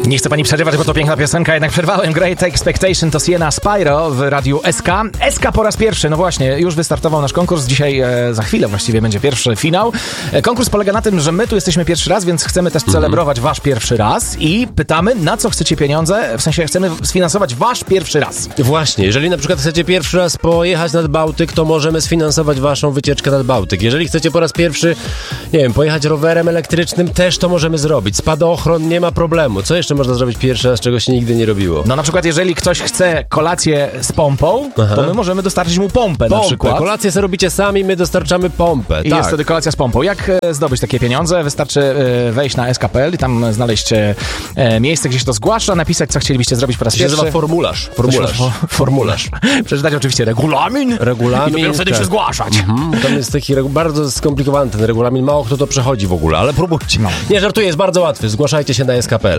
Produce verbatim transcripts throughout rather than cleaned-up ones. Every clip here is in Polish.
Nie chcę pani przerywać, bo to piękna piosenka, jednak przerwałem. Great Expectation to Sienna Spyro w radiu S K. S K po raz pierwszy, no właśnie, już wystartował nasz konkurs. Dzisiaj, e, za chwilę właściwie będzie pierwszy finał. E, konkurs polega na tym, że my tu jesteśmy pierwszy raz, więc chcemy też celebrować wasz pierwszy raz i pytamy, na co chcecie pieniądze, w sensie chcemy sfinansować wasz pierwszy raz. Właśnie, jeżeli na przykład chcecie pierwszy raz pojechać nad Bałtyk, to możemy sfinansować waszą wycieczkę nad Bałtyk. Jeżeli chcecie po raz pierwszy, nie wiem, pojechać rowerem elektrycznym, też to możemy zrobić. Spadochron, nie ma problemu. Co jeszcze można zrobić pierwszy raz, czego się nigdy nie robiło? No na przykład jeżeli ktoś chce kolację z pompą, Aha. to my możemy dostarczyć mu pompę, pompę. na przykład. Kolację sobie robicie sami, my dostarczamy pompę. I tak. jest wtedy kolacja z pompą. Jak e, zdobyć takie pieniądze? Wystarczy e, wejść na S K kropka P L i tam znaleźć e, miejsce, gdzie się to zgłasza, napisać, co chcielibyście zrobić po raz to się pierwszy. nazywa formularz. Formularz. Formularz. Przeczytać oczywiście regulamin. Regulamin. I dopiero wtedy tak. się zgłaszać. Mhm. Tam jest taki regu- bardzo skomplikowany ten regulamin. Mało kto to przechodzi w ogóle, ale próbujcie. No. Nie, żartuję, jest bardzo łatwy. Zgłaszajcie się na S K kropka P L.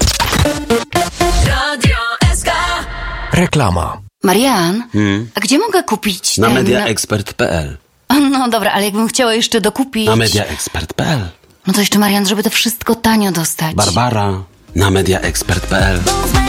Radio S K. Reklama. Marian, Hmm? a gdzie mogę kupić Na ten... mediaexpert kropka P L. No dobra, ale jakbym chciała jeszcze dokupić... Na mediaexpert kropka P L. No to jeszcze, Marian, żeby to wszystko tanio dostać. Barbara. Na mediaexpert kropka P L.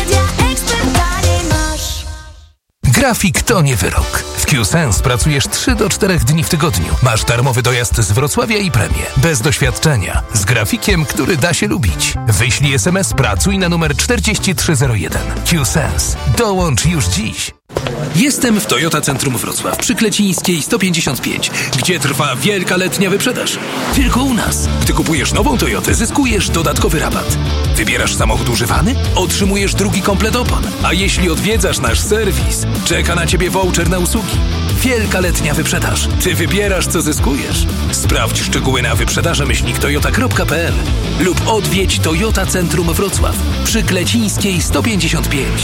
Grafik to nie wyrok. W Q-Sense pracujesz trzy do czterech dni w tygodniu. Masz darmowy dojazd z Wrocławia i premię. Bez doświadczenia. Z grafikiem, który da się lubić. Wyślij es em es Pracuj na numer czterdzieści trzy zero jeden. Q-Sense. Dołącz już dziś. Jestem w Toyota Centrum Wrocław przy Klecińskiej sto pięćdziesiąt pięć, gdzie trwa wielka letnia wyprzedaż. Tylko u nas. Gdy kupujesz nową Toyotę, zyskujesz dodatkowy rabat. Wybierasz samochód używany? Otrzymujesz drugi komplet opon. A jeśli odwiedzasz nasz serwis, czeka na ciebie voucher na usługi. Wielka letnia wyprzedaż. Ty wybierasz, co zyskujesz. Sprawdź szczegóły na wyprzedaże myślnik toyota kropka p l lub odwiedź Toyota Centrum Wrocław przy Klecińskiej sto pięćdziesiąt pięć.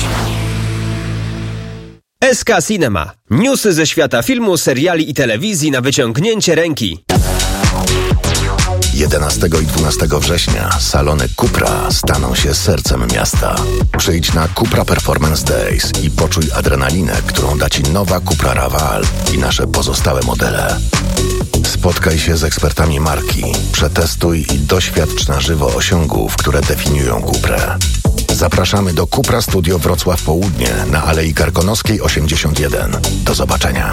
S K Cinema. Newsy ze świata filmu, seriali i telewizji na wyciągnięcie ręki. jedenastego i dwunastego września salony Cupra staną się sercem miasta. Przyjdź na Cupra Performance Days i poczuj adrenalinę, którą da Ci nowa Cupra Raval i nasze pozostałe modele. Spotkaj się z ekspertami marki, przetestuj i doświadcz na żywo osiągów, które definiują Cuprę. Zapraszamy do Cupra Studio Wrocław Południe na Alei Karkonoskiej osiemdziesiąt jeden. Do zobaczenia.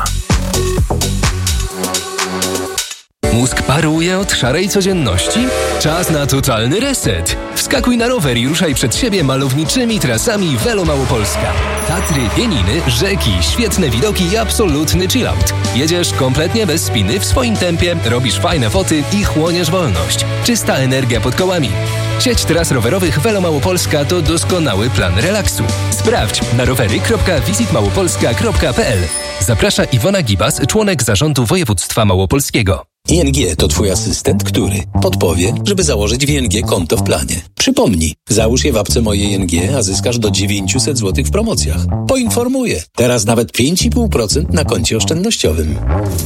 Mózg paruje od szarej codzienności? Czas na totalny reset. Wskakuj na rower i ruszaj przed siebie malowniczymi trasami Velo Małopolska. Tatry, pieniny, rzeki, świetne widoki i absolutny chillout. Jedziesz kompletnie bez spiny, w swoim tempie, robisz fajne foty i chłoniesz wolność. Czysta energia pod kołami. Sieć tras rowerowych Velo Małopolska to doskonały plan relaksu. Sprawdź na rowery kropka visit małopolska kropka p l. Zaprasza Iwona Gibas, członek zarządu województwa małopolskiego. I N G to Twój asystent, który podpowie, żeby założyć w I N G konto w planie. Przypomnij, załóż je w apce Moje I N G, a zyskasz do dziewięćset złotych w promocjach. Poinformuję, teraz nawet pięć i pół procent na koncie oszczędnościowym.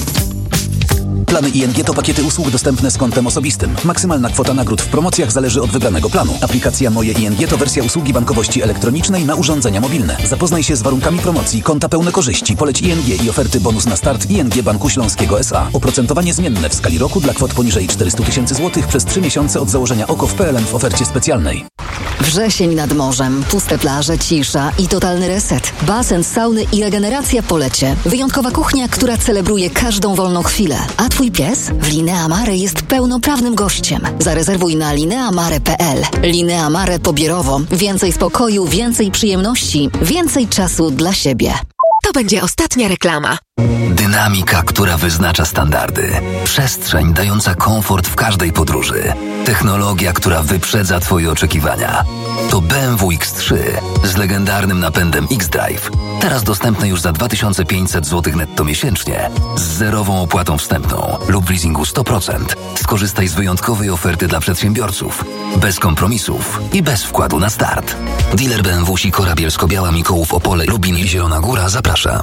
Plany I N G to pakiety usług dostępne z kontem osobistym. Maksymalna kwota nagród w promocjach zależy od wybranego planu. Aplikacja Moje I N G to wersja usługi bankowości elektronicznej na urządzenia mobilne. Zapoznaj się z warunkami promocji, konta pełne korzyści, poleć I N G i oferty bonus na start I N G Banku Śląskiego S A. Oprocentowanie zmienne w skali roku dla kwot poniżej czterysta tysięcy złotych przez trzy miesiące od założenia O K O w P L N w ofercie specjalnej. Wrzesień nad morzem, puste plaże, cisza i totalny reset. Basen, sauny i regeneracja po lecie. Wyjątkowa kuchnia, która celebruje każdą wolną chwilę. A twój pies w Linea Mare jest pełnoprawnym gościem. Zarezerwuj na lineamare kropka p l. Linea Mare Pobierowo. Więcej spokoju, więcej przyjemności, więcej czasu dla siebie. To będzie ostatnia reklama. Dynamika, która wyznacza standardy. Przestrzeń dająca komfort w każdej podróży. Technologia, która wyprzedza Twoje oczekiwania. To B M W X trzy z legendarnym napędem X-Drive. Teraz dostępne już za dwa tysiące pięćset złotych netto miesięcznie. Z zerową opłatą wstępną lub w leasingu sto procent. Skorzystaj z wyjątkowej oferty dla przedsiębiorców. Bez kompromisów i bez wkładu na start. Dealer B M W Sikora Bielsko-Biała, Mikołów, Opole, Lubin i Zielona Góra zaprasza.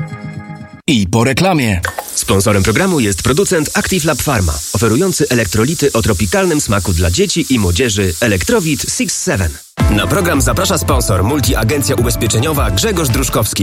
I po reklamie. Sponsorem programu jest producent Active Lab Pharma, oferujący elektrolity o tropikalnym smaku dla dzieci i młodzieży Electrowit six seven. Na program zaprasza sponsor Multiagencja Ubezpieczeniowa Grzegorz Druszkowski.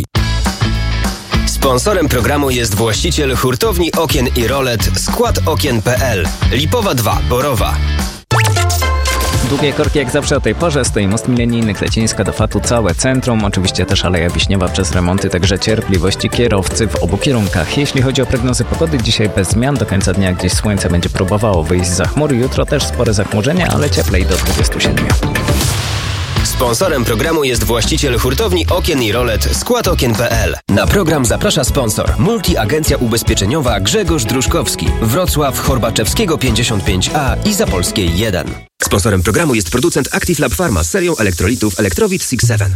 Sponsorem programu jest właściciel hurtowni okien i rolet Skład Okien kropka p l. Lipowa dwa, Borowa. Długie korki jak zawsze o tej porze, stoi most milenijny, Klecińska do Fatu, całe centrum, oczywiście też Aleja Wiśniowa przez remonty, także cierpliwości kierowcy w obu kierunkach. Jeśli chodzi o prognozy pogody, dzisiaj bez zmian, do końca dnia gdzieś słońce będzie próbowało wyjść za chmury, jutro też spore zachmurzenie, ale cieplej do dwudziestu siedmiu. Sponsorem programu jest właściciel hurtowni Okien i Rolet skład okien kropka pe el. Na program zaprasza sponsor Multiagencja Ubezpieczeniowa Grzegorz Druszkowski, Wrocław, Horbaczewskiego pięćdziesiąt pięć a i Zapolskiej jeden. Sponsorem programu jest producent Active Lab Pharma z serią elektrolitów Electrowit six seven.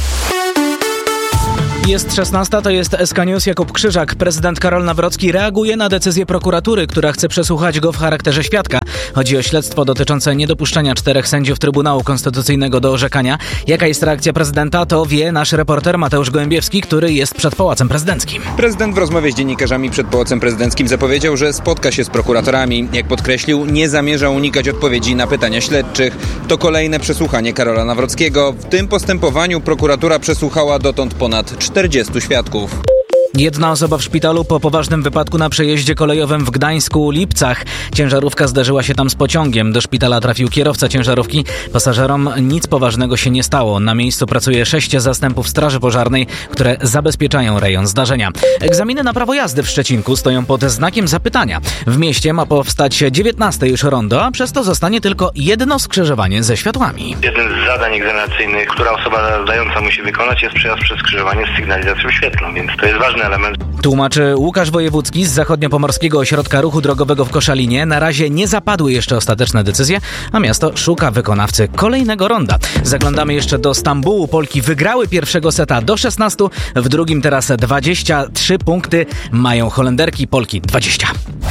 Jest szesnasta, to jest S K News, Jakub Krzyżak. Prezydent Karol Nawrocki reaguje na decyzję prokuratury, która chce przesłuchać go w charakterze świadka. Chodzi o śledztwo dotyczące niedopuszczenia czterech sędziów Trybunału Konstytucyjnego do orzekania. Jaka jest reakcja prezydenta, to wie nasz reporter Mateusz Gołębiewski, który jest przed Pałacem Prezydenckim. Prezydent w rozmowie z dziennikarzami przed Pałacem Prezydenckim zapowiedział, że spotka się z prokuratorami. Jak podkreślił, nie zamierza unikać odpowiedzi na pytania śledczych. To kolejne przesłuchanie Karola Nawrockiego. W tym postępowaniu prokuratura przesłuchała dotąd ponad czterdziestu świadków. Jedna osoba w szpitalu po poważnym wypadku na przejeździe kolejowym w Gdańsku-Lipcach. Ciężarówka zderzyła się tam z pociągiem. Do szpitala trafił kierowca ciężarówki. Pasażerom nic poważnego się nie stało. Na miejscu pracuje sześć zastępów Straży Pożarnej, które zabezpieczają rejon zdarzenia. Egzaminy na prawo jazdy w Szczecinku stoją pod znakiem zapytania. W mieście ma powstać dziewiętnaste już rondo, a przez to zostanie tylko jedno skrzyżowanie ze światłami. Jednym z zadań egzaminacyjnych, która osoba zdająca musi wykonać, jest przejazd przez skrzyżowanie z sygnalizacją świetlną, więc to jest ważne element. Tłumaczy Łukasz Wojewódzki z Zachodniopomorskiego Ośrodka Ruchu Drogowego w Koszalinie. Na razie nie zapadły jeszcze ostateczne decyzje, a miasto szuka wykonawcy kolejnego ronda. Zaglądamy jeszcze do Stambułu. Polki wygrały pierwszego seta do szesnastu, w drugim teraz dwadzieścia trzy punkty mają Holenderki, Polki dwadzieścia.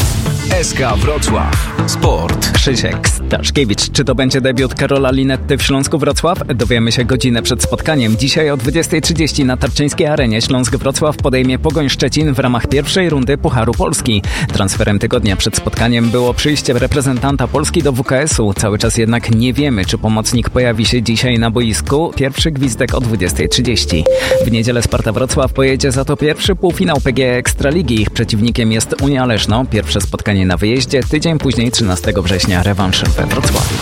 S K Wrocław. Sport. Krzysiek Staszkiewicz. Czy to będzie debiut Karola Linetty w Śląsku Wrocław? Dowiemy się godzinę przed spotkaniem. Dzisiaj o dwudziestej trzydzieści na Tarczyńskiej Arenie Śląsk Wrocław podejmie Pogoń Szczecin w ramach pierwszej rundy Pucharu Polski. Transferem tygodnia przed spotkaniem było przyjście reprezentanta Polski do W K S u. Cały czas jednak nie wiemy, czy pomocnik pojawi się dzisiaj na boisku. Pierwszy gwizdek o dwudziestej trzydzieści. W niedzielę Sparta Wrocław pojedzie za to pierwszy półfinał P G E Ekstraligi. Ich przeciwnikiem jest Unia Leszno. Pierwsze spotkanie na wyjeździe. Tydzień później, trzynastego września, rewanż we Wrocławiu.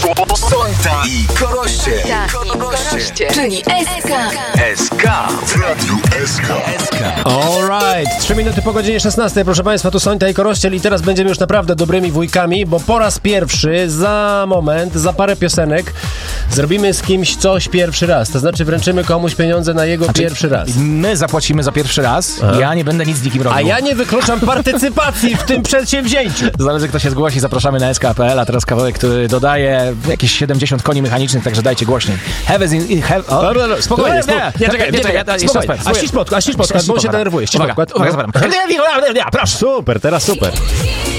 Słońca i Koroście. Koroście. Czyli S K. S K w Radiu S K. Alright, trzy minuty po godzinie szesnastej, proszę Państwa, tu Sońta i Korościel i teraz będziemy już naprawdę dobrymi wujkami, bo po raz pierwszy, za moment, za parę piosenek zrobimy z kimś coś pierwszy raz, to znaczy wręczymy komuś pieniądze na jego znaczy, pierwszy raz. My zapłacimy za pierwszy raz, Aha. ja nie będę nic z nikim robił. A ja nie wykluczam partycypacji w tym przedsięwzięciu. Zależy, kto się zgłosi, zapraszamy na S K kropka P L, a teraz kawałek, który dodaje jakieś siedemdziesiąt koni mechanicznych, także dajcie głośniej. Have in, have, oh. no, no, no, spokojnie, nie, spokojnie. Nie, czekaj, nie, czekaj, czekaj, spokojnie. A ścisz podkład, a ścisz podkład, bo on się denerwuje. Uwaga, uwaga, uwaga. Proszę. Super, teraz super.